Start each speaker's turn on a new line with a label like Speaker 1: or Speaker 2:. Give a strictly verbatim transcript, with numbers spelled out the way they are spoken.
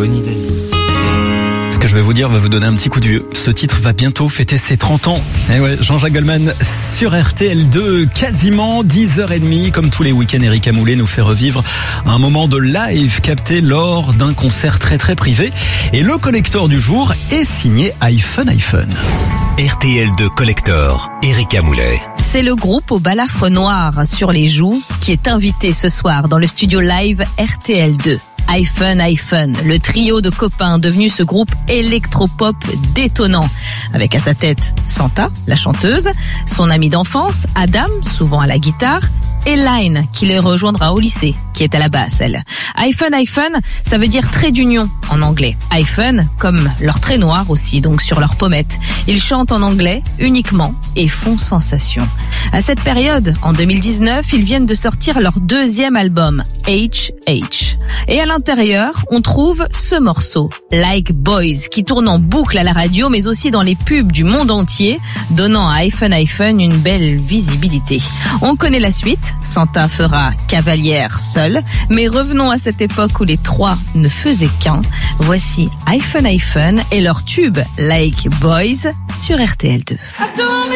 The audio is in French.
Speaker 1: bonne idée.
Speaker 2: Ce que je vais vous dire va vous donner un petit coup de vieux. Ce titre va bientôt fêter ses trente ans. Et ouais, Jean-Jacques Goldman sur R T L deux, quasiment dix heures trente. Comme tous les week-ends, Erika Moulet nous fait revivre un moment de live capté lors d'un concert très très privé. Et le collector du jour est signé iPhone iPhone.
Speaker 3: R T L deux Collector, Erika Moulet.
Speaker 4: C'est le groupe au balafre noir sur les joues qui est invité ce soir dans le studio live R T L deux. iPhone iPhone, le trio de copains devenu ce groupe électropop détonnant. Avec à sa tête Santa, la chanteuse, son ami d'enfance, Adam, souvent à la guitare, et Line, qui les rejoindra au lycée, qui est à la basse, elle. iPhone iPhone, ça veut dire trait d'union en anglais. iPhone, comme leur trait noir aussi, donc sur leur pommette. Ils chantent en anglais uniquement et font sensation. À cette période, en deux mille dix-neuf, ils viennent de sortir leur deuxième album, H H. Et à l'intérieur, on trouve ce morceau, Like Boys, qui tourne en boucle à la radio, mais aussi dans les pubs du monde entier, donnant à iPhone iPhone une belle visibilité. On connaît la suite. Santa fera cavalière seule, mais revenons à cette époque où les trois ne faisaient qu'un. Voici iPhone iPhone et leur tube Like Boys sur R T L deux.